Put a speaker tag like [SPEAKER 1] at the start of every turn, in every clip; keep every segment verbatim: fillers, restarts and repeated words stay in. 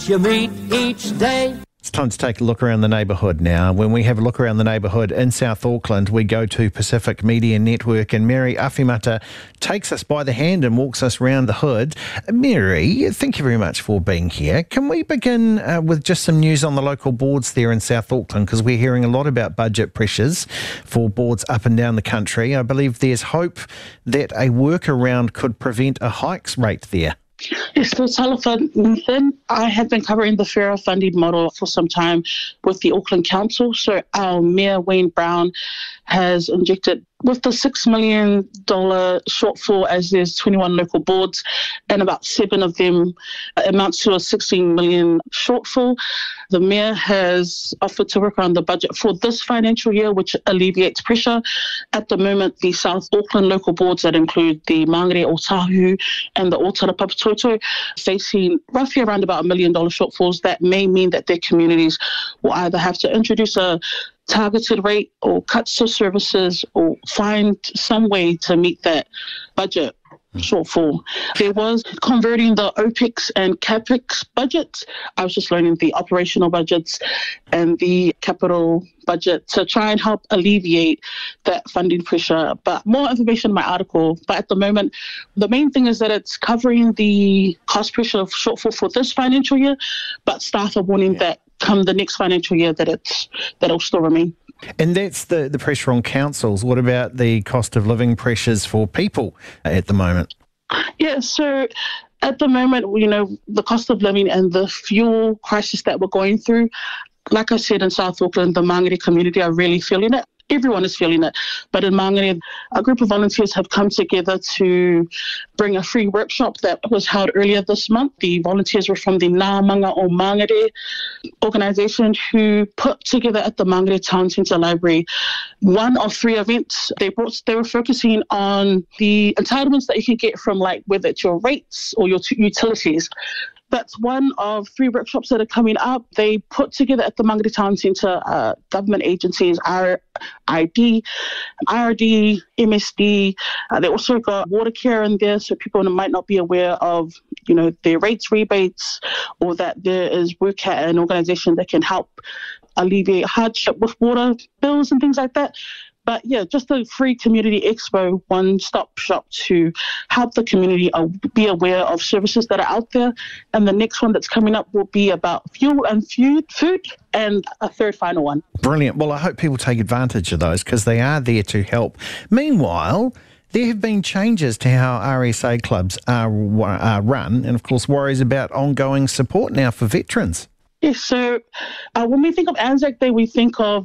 [SPEAKER 1] You meet each day.
[SPEAKER 2] It's time to take a look around the neighbourhood now. When we have a look around the neighbourhood in South Auckland, we go to Pacific Media Network, and Mary Awhimata takes us by the hand and walks us round the hood. Mary, thank you very much for being here. Can we begin uh, with just some news on the local boards there in South Auckland? Because we're hearing a lot about budget pressures for boards up and down the country. I believe there's hope that a workaround could prevent a hikes rate there.
[SPEAKER 3] Yes, so Salafan Nathan, I have been covering the fairer funding model for some time with the Auckland Council. So our Mayor, Wayne Brown, has injected with the six million dollars shortfall, as there's twenty-one local boards and about seven of them amounts to a sixteen million dollars shortfall. The Mayor has offered to work on the budget for this financial year, which alleviates pressure. At the moment, the South Auckland local boards that include the Mangere Otahu and the Otara Papatoetoe facing roughly around about a million dollar shortfalls. That may mean that their communities will either have to introduce a targeted rate or cuts to services or find some way to meet that budget shortfall. There was converting the O P E X and CAPEX budgets. I was just learning the operational budgets and the capital budget to try and help alleviate that funding pressure. But more information in my article. But at the moment, the main thing is that it's covering the cost pressure of shortfall for this financial year, but staff are warning yeah. that come the next financial year that it's that'll still remain.
[SPEAKER 2] And that's the, the pressure on councils. What about the cost of living pressures for people at the moment?
[SPEAKER 3] Yeah, so at the moment, you know, the cost of living and the fuel crisis that we're going through, like I said, in South Auckland, the Mangere community are really feeling it. Everyone is feeling it. But in Mangere, a group of volunteers have come together to bring a free workshop that was held earlier this month. The volunteers were from the Ngā Manga o Mangere organisation who put together at the Mangere Town Centre Library one of three events. They brought, they were focusing on the entitlements that you can get from, like, whether it's your rates or your t- utilities. That's one of three workshops that are coming up. They put together at the Mangere Town Centre uh, government agencies, R I D, I R D, M S D. Uh, they also got water care in there, so people might not be aware of, you know, their rates rebates, or that there is work at an organisation that can help alleviate hardship with water bills and things like that. But yeah, just a free community expo, one-stop shop to help the community uh, be aware of services that are out there. And the next one that's coming up will be about fuel and food, food and a third final one.
[SPEAKER 2] Brilliant. Well, I hope people take advantage of those because they are there to help. Meanwhile, there have been changes to how R S A clubs are, are run, and of course worries about ongoing support now for veterans.
[SPEAKER 3] Yes, so uh, when we think of Anzac Day, we think of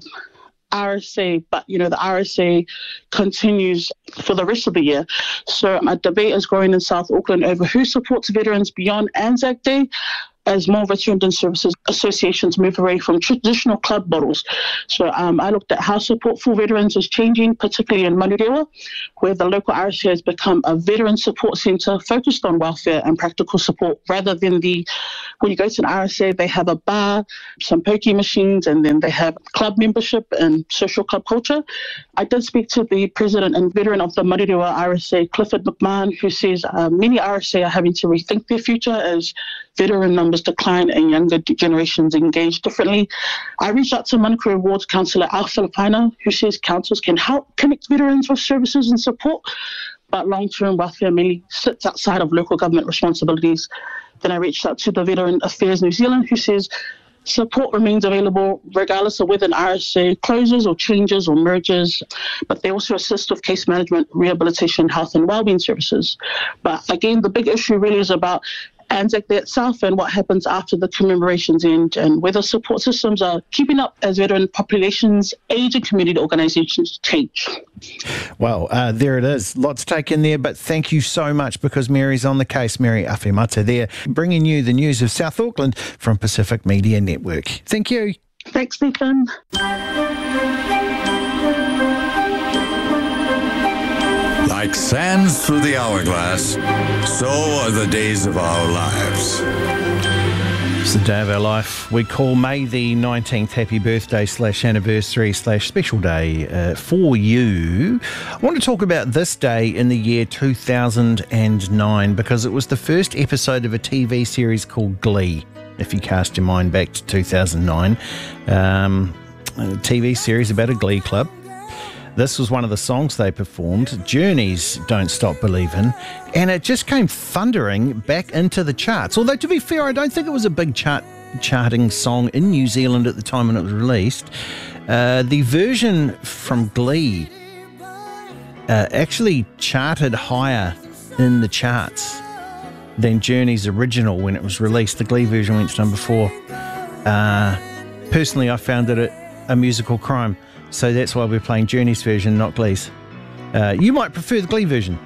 [SPEAKER 3] R S A, but, you know, the R S A continues for the rest of the year. So a debate is growing in South Auckland over who supports veterans beyond Anzac Day, as more veteran and services associations move away from traditional club models. So um, I looked at how support for veterans is changing, particularly in Manurewa, where the local R S A has become a veteran support centre focused on welfare and practical support, rather than the, when you go to an R S A, they have a bar, some pokie machines, and then they have club membership and social club culture. I did speak to the president and veteran of the Manurewa R S A, Clifford McMahon, who says uh, many R S A are having to rethink their future as veteran numbers decline and younger generations engage differently. I reached out to Manukau Wards Councillor Al Filipina, who says councils can help connect veterans with services and support, but long-term welfare mainly sits outside of local government responsibilities. Then I reached out to the Veteran Affairs New Zealand, who says support remains available regardless of whether an R S A closes or changes or merges, but they also assist with case management, rehabilitation, health and wellbeing services. But again, the big issue really is about Anzac Day itself and what happens after the commemorations end, and whether support systems are keeping up as veteran populations age and community organisations change.
[SPEAKER 2] Well, uh, there it is. Lots to take in there, but thank you so much, because Mary's on the case. Mary Awhimata there, bringing you the news of South Auckland from Pacific Media Network. Thank you.
[SPEAKER 3] Thanks, Nathan.
[SPEAKER 4] Like sands through the hourglass, so are the days of our lives.
[SPEAKER 2] It's the day of our life we call May the nineteenth. Happy birthday slash anniversary slash special day uh, for you. I want to talk about this day in the year two thousand nine, because it was the first episode of a T V series called Glee. if you cast your mind back to two thousand nine. Um, a T V series about a glee club. This was one of the songs they performed, Journey's Don't Stop Believin', and it just came thundering back into the charts. Although, to be fair, I don't think it was a big chart charting song in New Zealand at the time when it was released. Uh, the version from Glee uh, actually charted higher in the charts than Journey's original when it was released. The Glee version went to number four. Uh, personally, I found it a, a musical crime. So that's why we're playing Journey's version, not Glee's. Uh, you might prefer the Glee version.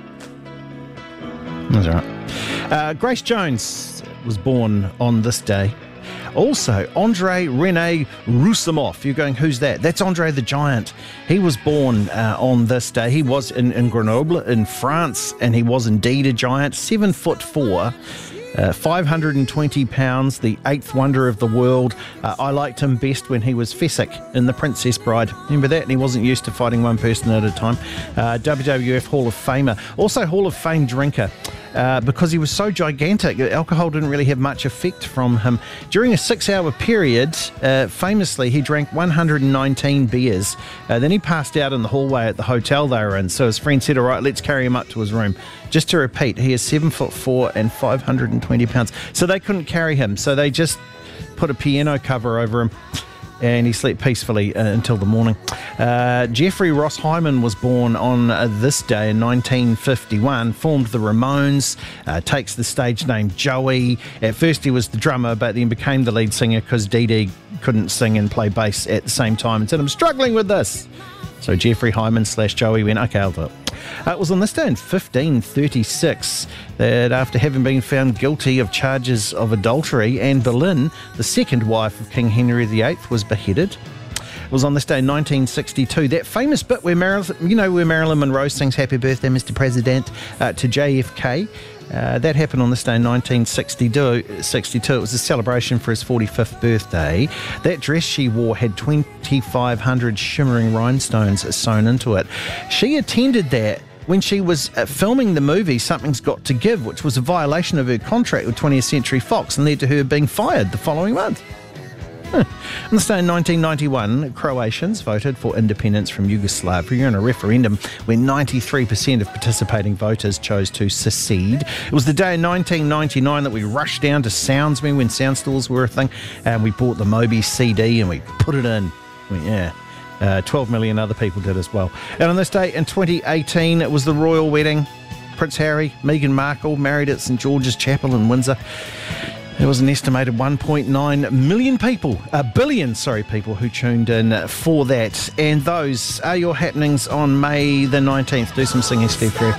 [SPEAKER 2] That's all right. Uh, Grace Jones was born on this day. Also, Andre Rene Roussimoff. You're going, who's that? That's Andre the Giant. He was born uh, on this day. He was in, in Grenoble in France, and he was indeed a giant, seven foot four. Uh, five hundred twenty pounds, the eighth wonder of the world. Uh, I liked him best when he was Fessick in The Princess Bride. Remember that? And he wasn't used to fighting one person at a time. Uh, W W F Hall of Famer. Also Hall of Fame drinker. Uh, because he was so gigantic, alcohol didn't really have much effect from him. During a six-hour period, uh, famously, he drank one hundred nineteen beers. Uh, then he passed out in the hallway at the hotel they were in. So his friend said, all right, let's carry him up to his room. Just to repeat, he is seven foot four and five hundred twenty pounds. So they couldn't carry him. So they just put a piano cover over him, and he slept peacefully uh, until the morning. Uh, Jeffrey Ross Hyman was born on uh, this day in nineteen fifty-one, formed the Ramones, uh, takes the stage name Joey. At first he was the drummer, but then became the lead singer because Dee Dee couldn't sing and play bass at the same time and said, I'm struggling with this. So Jeffrey Hyman slash Joey went, okay, I'll do it. Uh, it was on this day in fifteen thirty-six that after having been found guilty of charges of adultery, Anne Boleyn, the second wife of King Henry the Eighth, was beheaded. It was on this day in nineteen sixty-two, that famous bit where Marilyn, you know, where Marilyn Monroe sings Happy Birthday, Mister President, uh, to J F K. Uh, that happened on this day in nineteen sixty-two. It was a celebration for his forty-fifth birthday. That dress she wore had twenty-five hundred shimmering rhinestones sewn into it. She attended that when she was uh, filming the movie Something's Got to Give, which was a violation of her contract with twentieth Century Fox and led to her being fired the following month. Huh. On this day in nineteen ninety-one, Croatians voted for independence from Yugoslavia in a referendum where ninety-three percent of participating voters chose to secede. It was the day in nineteen ninety-nine that we rushed down to Soundsme when sound stores were a thing, and we bought the Moby C D and we put it in. We, yeah. Uh, twelve million other people did as well. And on this day in twenty eighteen, it was the royal wedding. Prince Harry, Meghan Markle married at St George's Chapel in Windsor. There was an estimated one point nine million people, a billion, sorry, people who tuned in for that. And those are your happenings on May the nineteenth. Do some singing, Steve Kerr.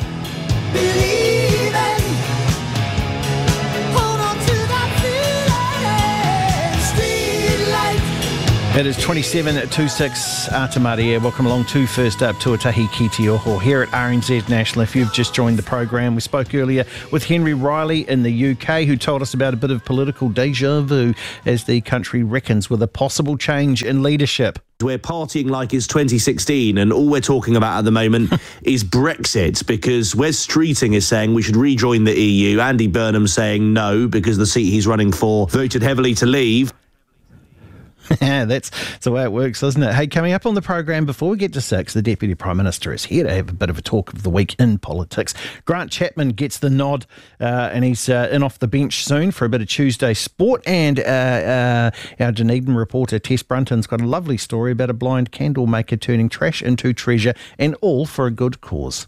[SPEAKER 2] It is twenty-seven twenty-six Atamaria. Welcome along to First Up, Tuatahi Ki Te Oho here at R N Z National. If you've just joined the program, we spoke earlier with Henry Riley in the U K, who told us about a bit of political deja vu as the country reckons with a possible change in leadership.
[SPEAKER 5] We're partying like it's twenty sixteen and all we're talking about at the moment is Brexit, because Wes Streeting is saying we should rejoin the E U. Andy Burnham saying no because the seat he's running for voted heavily to leave.
[SPEAKER 2] Yeah, that's, that's the way it works, isn't it? Hey, coming up on the program before we get to six, the Deputy Prime Minister is here to have a bit of a talk of the week in politics. Grant Chapman gets the nod uh, and he's uh, in off the bench soon for a bit of Tuesday sport. And uh, uh, our Dunedin reporter Tess Brunton's got a lovely story about a blind candle maker turning trash into treasure, and all for a good cause.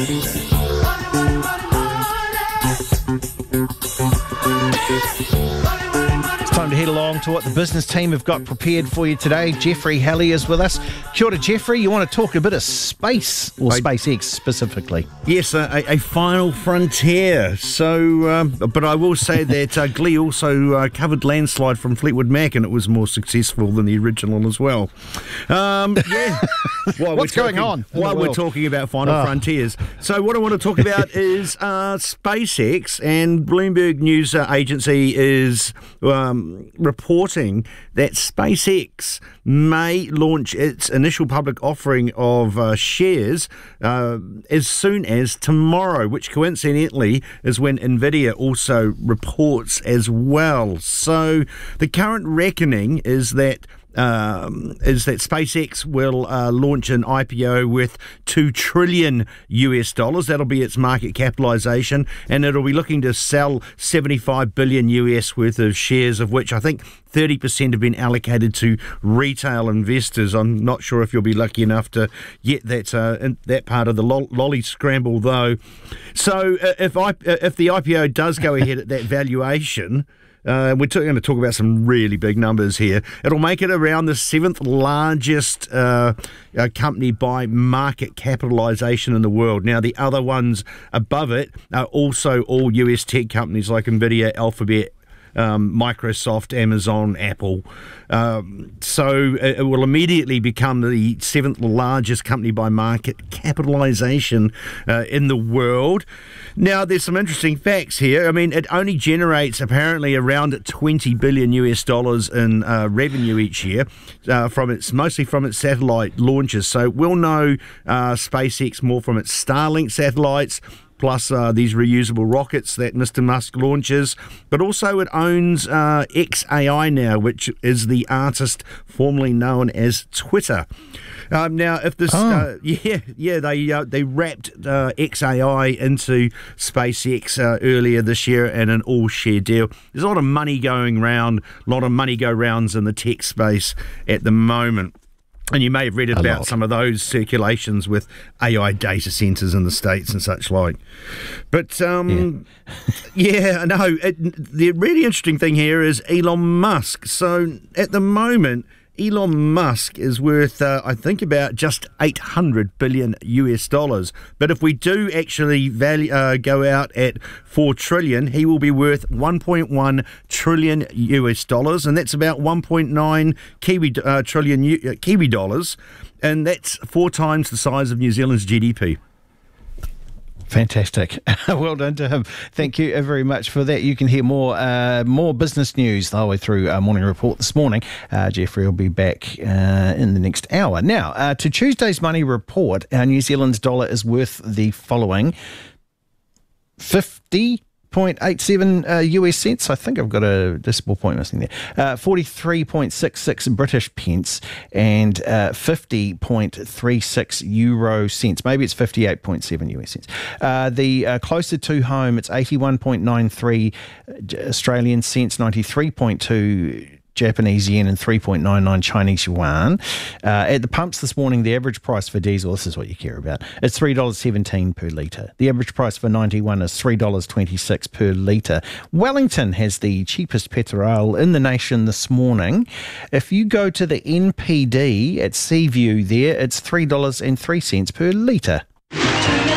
[SPEAKER 2] Time to head along to what the business team have got prepared for you today. Jeffrey Halley is with us. Kia ora, Jeffrey. You want to talk a bit of space, or I, SpaceX specifically?
[SPEAKER 6] Yes, a, a final frontier. So, um, but I will say that uh, Glee also uh, covered Landslide from Fleetwood Mac, and it was more successful than the original as well. Um, yeah.
[SPEAKER 2] What's
[SPEAKER 6] we're talking,
[SPEAKER 2] going on?
[SPEAKER 6] While we're talking about final oh. frontiers. So what I want to talk about is uh, SpaceX, and Bloomberg News uh, Agency is... Um, um, reporting that SpaceX may launch its initial public offering of uh, shares uh, as soon as tomorrow, which coincidentally is when NVIDIA also reports as well. So the current reckoning is that Um, is that SpaceX will uh, launch an I P O worth two trillion U S dollars. That'll be its market capitalization, and it'll be looking to sell seventy-five billion U S worth of shares, of which I think thirty percent have been allocated to retail investors. I'm not sure if you'll be lucky enough to get that uh, in that part of the lol- lolly scramble, though. So uh, if I, uh, if the I P O does go ahead at that valuation, Uh, we're t- going to talk about some really big numbers here. It'll make it around the seventh largest uh, uh, company by market capitalisation in the world. Now, the other ones above it are also all U S tech companies like NVIDIA, Alphabet, Um, Microsoft, Amazon, Apple. Um, so it, it will immediately become the seventh largest company by market capitalisation uh, in the world. Now, there's some interesting facts here. I mean, it only generates apparently around twenty billion U S dollars in uh, revenue each year uh, from its mostly from its satellite launches. So we'll know uh, SpaceX more from its Starlink satellites, plus uh, these reusable rockets that Mister Musk launches. But also it owns uh, X A I now, which is the artist formerly known as Twitter. Um, now, if this,
[SPEAKER 2] oh.
[SPEAKER 6] uh, yeah, yeah, they uh, they wrapped uh, X A I into SpaceX uh, earlier this year in an all-share deal. There's a lot of money going round, a lot of money go rounds in the tech space at the moment. And you may have read about some of those circulations with A I data centres in the States and such like. But, um, yeah, yeah no, it, the really interesting thing here is Elon Musk. So at the moment, Elon Musk is worth, uh, I think, about just eight hundred billion U S dollars. But if we do actually value, uh, go out at four trillion, he will be worth one point one trillion U S dollars, and that's about one point nine Kiwi uh, trillion U, uh, Kiwi dollars, and that's four times the size of New Zealand's G D P.
[SPEAKER 2] Fantastic. Well done to him. Thank you very much for that. You can hear more uh, more business news the whole way through our morning report this morning. Uh, Jeffrey will be back uh, in the next hour. Now, uh, to Tuesday's money report, our New Zealand's dollar is worth the following: fifty point eight seven uh, U S cents. I think I've got a decimal point missing there. Uh, forty-three point six six British pence and uh, fifty point three six euro cents. Maybe it's fifty-eight point seven U S cents. Uh, the uh, closer to home, it's eighty-one point nine three Australian cents, ninety-three point two Japanese yen and three point nine nine Chinese yuan. Uh, at the pumps this morning, the average price for diesel, this is what you care about, it's three dollars seventeen per litre. The average price for ninety-one is three dollars twenty-six per litre. Wellington has the cheapest petrol in the nation this morning. If you go to the N P D at Seaview there, it's three dollars and three cents per litre.